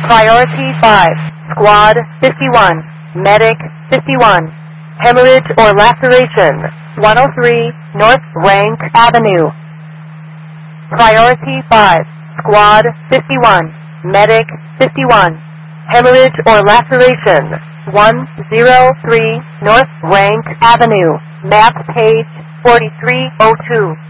Priority 5, Squad 51, Medic 51. Hemorrhage or laceration, 103 North Rank Avenue. Priority 5, Squad 51, Medic 51. Hemorrhage or laceration, 103 North Rank Avenue. Map page 4302.